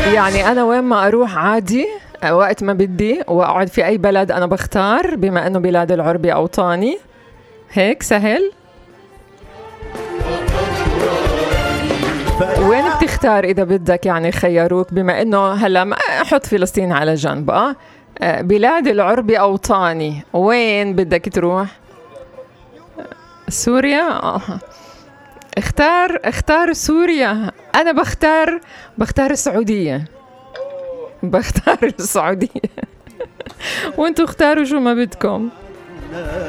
يعني أنا وين ما أروح عادي وقت ما بدي وأقعد في أي بلد أنا بختار، بما أنه بلاد العرب أوطاني. هيك سهل. وين بتختار إذا بدك يعني خيروك، بما أنه هلا ما أحط فلسطين على جنب، بلاد العرب أوطاني، وين بدك تروح؟ سوريا؟ اختار سوريا. أنا بختار السعودية. وانتوا اختاروا شو ما بدكم.